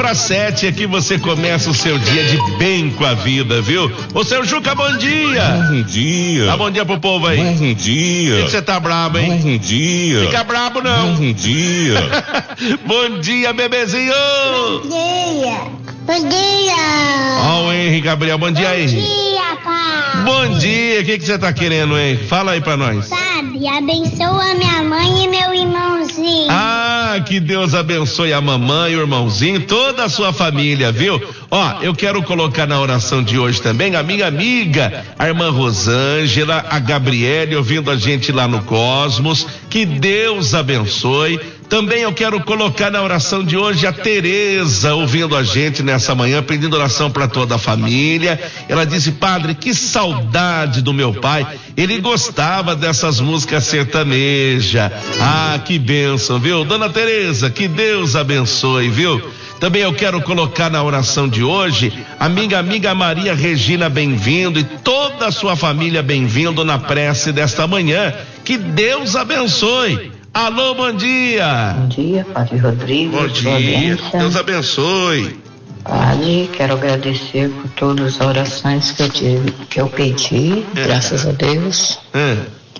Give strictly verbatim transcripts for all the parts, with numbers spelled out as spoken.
para sete, aqui você começa o seu dia de bem com a vida, viu? Ô, seu Juca, bom dia. Bom dia. Dá bom dia pro povo aí. Bom dia. Por que você tá brabo, hein? Bom dia. Fica brabo, não. Bom dia. Bom dia, bebezinho. Bom dia. Bom dia. Ó, o Henrique Gabriel, bom dia, Henrique. Bom dia, pai. Bom dia, o que que você tá querendo, hein? Fala aí pra nós. Sabe, abençoa minha mãe e meu irmãozinho. Ah, que Deus abençoe a mamãe, o irmãozinho, toda a sua família, viu? Ó, eu quero colocar na oração de hoje também a minha amiga, a irmã Rosângela, a Gabriele, ouvindo a gente lá no Cosmos. Que Deus abençoe. Também eu quero colocar na oração de hoje a Tereza, ouvindo a gente nessa manhã, pedindo oração para toda a família. Ela disse: padre, que saudade do meu pai, ele gostava dessas músicas sertanejas. Ah, que bênção, viu? Dona Tereza, que Deus abençoe, viu? Também eu quero colocar na oração de hoje a minha amiga Maria Regina, bem-vindo, e toda a sua família bem-vindo na prece desta manhã. Que Deus abençoe. Alô, bom dia. Bom dia, Padre Rodrigo. Bom dia, Deus abençoe. Padre, quero agradecer por todas as orações que eu tive, que eu pedi, é. Graças a Deus. É.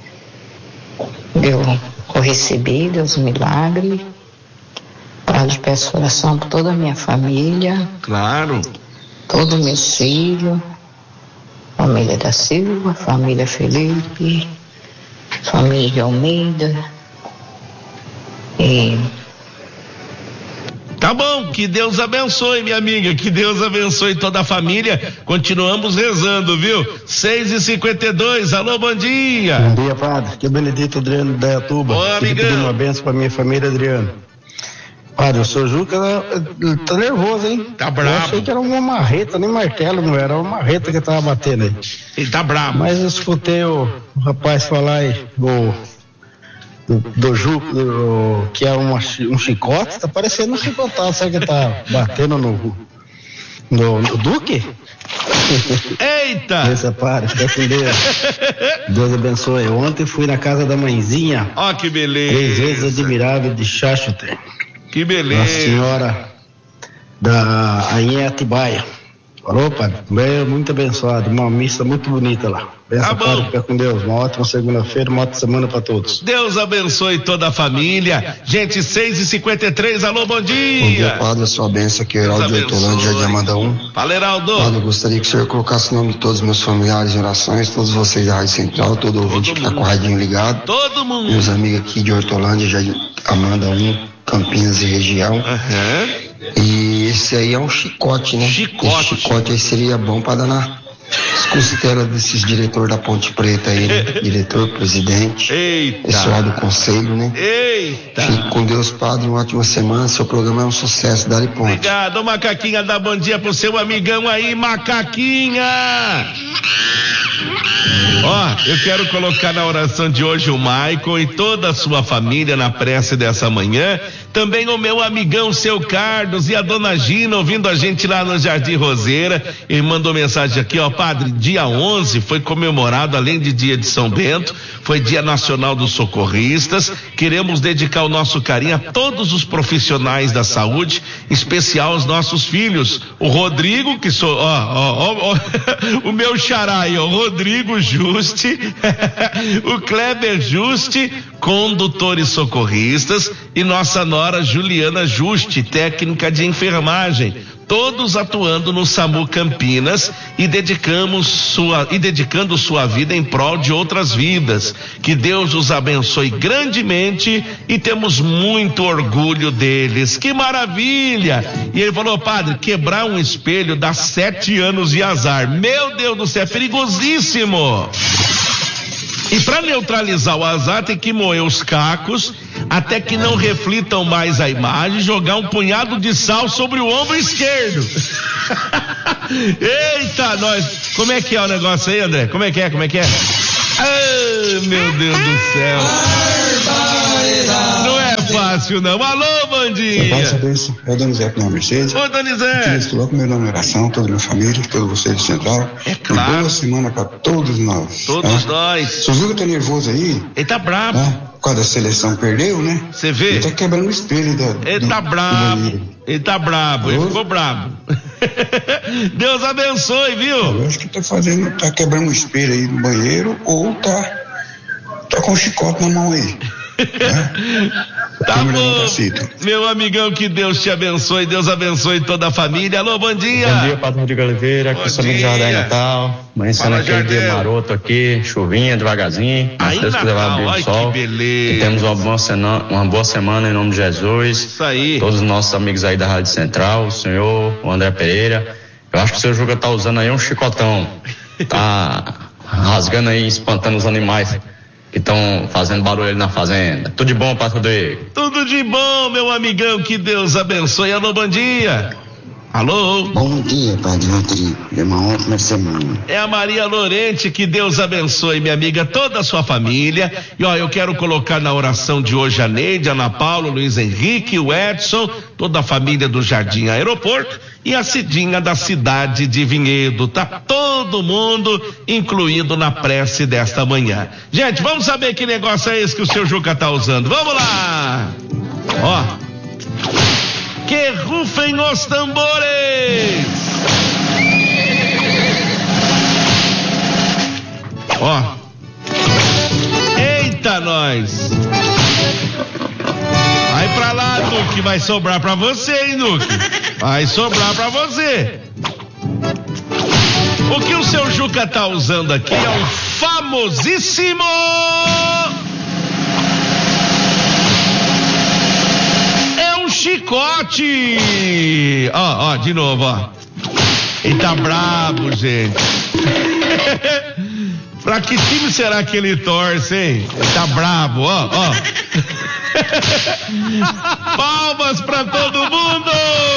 Eu, eu recebi, Deus milagre. Padre, peço oração por toda a minha família. Claro. Todos meus filhos, família da Silva, família Felipe, família de Almeida. E... Tá bom, que Deus abençoe, minha amiga, que Deus abençoe toda a família. Continuamos rezando, viu? seis e cinquenta e dois, alô, bom dia. Bom dia, padre, que é Benedito Adriano da Iatuba. Ô, amigão. Pedindo uma benção pra minha família, Adriano. Padre, o seu Juca tá nervoso, hein? Tá bravo. Eu achei que era uma marreta, nem martelo, não era, uma marreta que tava batendo aí. Ele tá bravo. Mas eu escutei o, o rapaz falar aí, o... Do, do Ju, do, que é uma, um chicote, tá parecendo um chicotado, sabe que tá batendo no, no, no Duque? Eita! Essa para, fica com Deus. Deus abençoe. Ontem fui na casa da mãezinha. Ó, que beleza. Três vezes admirável de Xaxute. Que beleza. A senhora da Ainha Atibaia. Falou, padre? Muito abençoado. Uma missa muito bonita lá. Benção, tá padre, fica com Deus. Uma ótima segunda-feira, uma ótima semana para todos. Deus abençoe toda a família. Gente, seis e cinquenta e três, alô, bom dia. Bom dia, padre, a sua bênção aqui, Heraldo de Hortolândia, de Amanda um. Fala, Heraldo. Padre, eu gostaria que o senhor colocasse o nome de todos os meus familiares em orações, todos vocês da Rádio Central, todo ouvinte que tá com o radinho ligado. Todo mundo. Meus amigos aqui de Hortolândia, já de Amanda um, Campinas e região. Aham. Uhum. E esse aí é um chicote, né? Chicote. Esse chicote aí seria bom pra dar na costela desses diretores da Ponte Preta aí, né? Diretor, presidente. Eita. Pessoal do conselho, né? Eita. Fique com Deus, padre, uma ótima semana. Seu programa é um sucesso, Dali Ponte. Obrigado, Macaquinha, dá bom dia pro seu amigão aí, Macaquinha. Ó, eu quero colocar na oração de hoje o Maicon e toda a sua família na prece dessa manhã. Também o meu amigão, seu Carlos, e a dona Gina, ouvindo a gente lá no Jardim Roseira. Ele mandou mensagem aqui, ó, padre, dia onze foi comemorado, além de dia de São Bento, foi dia nacional dos socorristas. Queremos dedicar o nosso carinho a todos os profissionais da saúde, em especial aos nossos filhos. O Rodrigo, que sou, ó, ó, ó, ó o meu xará aí, ó, Rodrigo Juste, o Kleber Juste, condutores socorristas, e nossa nora Juliana Juste, técnica de enfermagem, todos atuando no SAMU Campinas e dedicamos sua e dedicando sua vida em prol de outras vidas. Que Deus os abençoe grandemente e temos muito orgulho deles. Que maravilha! E ele falou, padre, quebrar um espelho dá sete anos de azar. Meu Deus do céu, é perigosíssimo. E para neutralizar o azar tem que moer os cacos até que não reflitam mais a imagem, jogar um punhado de sal sobre o ombro esquerdo. Eita, nós! Como é que é o negócio aí, André? Como é que é? Como é que é? Ah, meu Deus do céu! Não é fácil não. Alô, bom dia. Pai, saber é o Donizete na Mercedes. Ô, Donizete. Eu coloco meu nome em oração, toda a minha família, todos vocês de Central. É claro. Uma boa semana para todos nós. Todos tá? nós. Suzuka tá nervoso aí. Ele tá brabo. Tá? Por causa da seleção perdeu, né? Você vê? Ele tá quebrando o espelho da. Ele do, tá brabo. Ele tá brabo. Ele ficou brabo. Deus abençoe, viu? Eu acho que tá fazendo, tá quebrando um espelho aí no banheiro ou tá, tá com um chicote na mão aí. Né? Tá bom, meu amigão, que Deus te abençoe, Deus abençoe toda a família. Alô, bom dia. Bom dia, Padre Rodrigo Oliveira, aqui sou amigo Jardim Natal, amanhecendo aquele dia maroto aqui, chuvinha devagarzinho, aí Deus quiser vai abrir o sol. Que beleza. E temos uma boa, semana, uma boa semana em nome de Jesus. Isso aí. Todos os nossos amigos aí da Rádio Central, o senhor, o André Pereira. Eu acho que o seu Juga tá usando aí um chicotão, tá rasgando aí, espantando os animais que estão fazendo barulho ali na fazenda. Tudo de bom, Pastor Rodrigo? Tudo de bom, meu amigão, que Deus abençoe. Alô, bom dia. Alô? Bom dia, Padre Rodrigo. É uma ótima semana. É a Maria Lorente, que Deus abençoe, minha amiga, toda a sua família. E ó, eu quero colocar na oração de hoje a Neide, a Ana Paula, o Luiz Henrique, o Edson, toda a família do Jardim Aeroporto e a Cidinha da cidade de Vinhedo. Tá todo mundo incluído na prece desta manhã. Gente, vamos saber que negócio é esse que o seu Juca tá usando. Vamos lá! Ó. Que rufem os tambores! Ó. Eita, nós! Vai pra lá, Duque, vai sobrar pra você, hein, Duque? Vai sobrar pra você. O que o seu Juca tá usando aqui é um famosíssimo... chicote! Ó, ó, de novo, ó. Ele tá brabo, gente. Pra que time será que ele torce, hein? Ele tá brabo, ó, ó. Palmas pra todo mundo!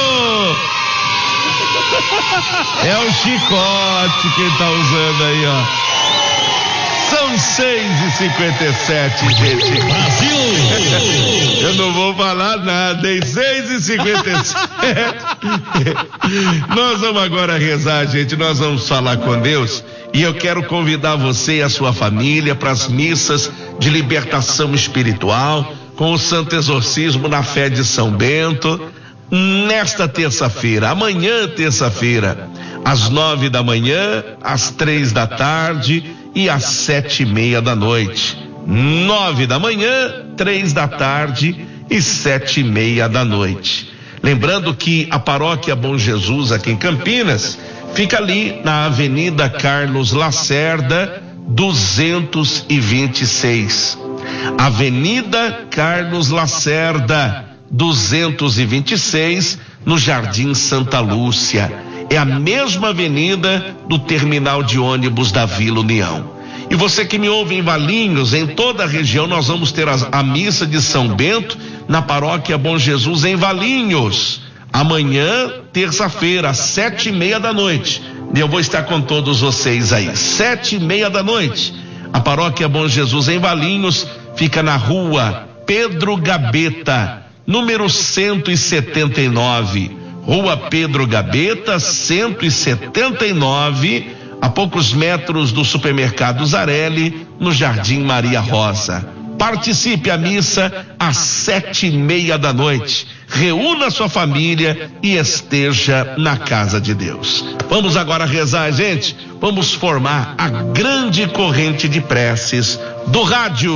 É o chicote que ele tá usando aí, ó. São seis e cinquenta e sete, gente. Brasil! Eu não vou falar nada, hein? seis e cinquenta e sete. Nós vamos agora rezar, gente. Nós vamos falar com Deus. E eu quero convidar você e a sua família para as missas de libertação espiritual, com o Santo Exorcismo na fé de São Bento, nesta terça-feira, amanhã, terça-feira, às nove da manhã, às três da tarde e às sete e meia da noite. Nove da manhã, três da tarde e sete e meia da noite. Lembrando que a Paróquia Bom Jesus aqui em Campinas fica ali na Avenida Carlos Lacerda, duzentos e vinte e seis. Avenida Carlos Lacerda, duzentos e vinte e seis, no Jardim Santa Lúcia. É a mesma avenida do terminal de ônibus da Vila União. E você que me ouve em Valinhos, em toda a região, nós vamos ter a, a missa de São Bento na Paróquia Bom Jesus em Valinhos. Amanhã, terça-feira, às sete e meia da noite. E eu vou estar com todos vocês aí. Sete e meia da noite. A Paróquia Bom Jesus em Valinhos fica na rua Pedro Gabeta, número cento e setenta e nove. Rua Pedro Gabeta, cento e setenta e nove, a poucos metros do supermercado Zarelli, no Jardim Maria Rosa. Participe a missa às sete e meia da noite. Reúna sua família e esteja na casa de Deus. Vamos agora rezar, gente. Vamos formar a grande corrente de preces do rádio.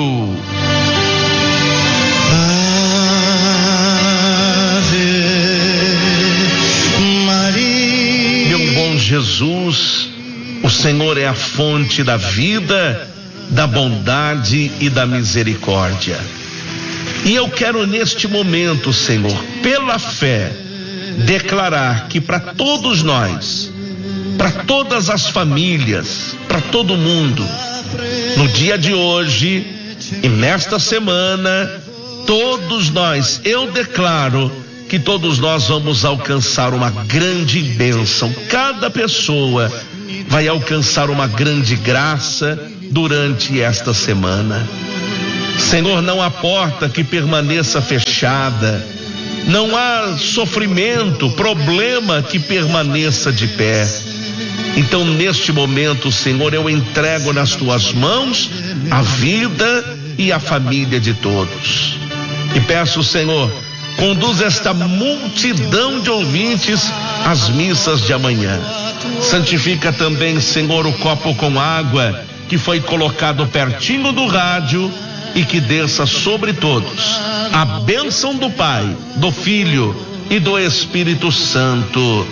Jesus, o Senhor é a fonte da vida, da bondade e da misericórdia. E eu quero neste momento, Senhor, pela fé, declarar que para todos nós, para todas as famílias, para todo mundo, no dia de hoje e nesta semana, todos nós, eu declaro que todos nós vamos alcançar uma grande bênção. Cada pessoa vai alcançar uma grande graça durante esta semana. Senhor, não há porta que permaneça fechada, não há sofrimento, problema que permaneça de pé. Então, neste momento, Senhor, eu entrego nas tuas mãos a vida e a família de todos. E peço, Senhor, conduz esta multidão de ouvintes às missas de amanhã. Santifica também, Senhor, o copo com água que foi colocado pertinho do rádio e que desça sobre todos a bênção do Pai, do Filho e do Espírito Santo.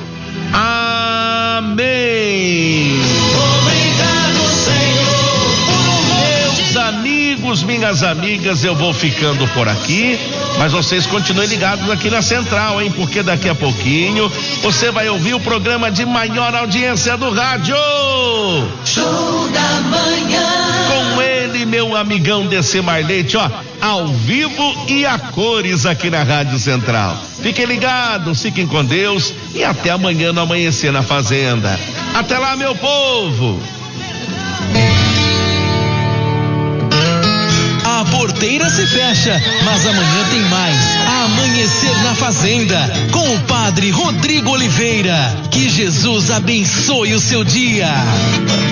Amém. Obrigado, Senhor, por meus amigos, minhas amigas, eu vou ficando por aqui, mas vocês continuem ligados aqui na Central, hein? Porque daqui a pouquinho você vai ouvir o programa de maior audiência do rádio. Show da Manhã. Com ele, meu amigão Decemar Leite, ó, ao vivo e a cores aqui na Rádio Central. Fiquem ligados, fiquem com Deus e até amanhã no Amanhecer na Fazenda. Até lá, meu povo. A porteira se fecha, mas amanhã tem mais. Amanhecer na Fazenda, com o Padre Rodrigo Oliveira. Que Jesus abençoe o seu dia.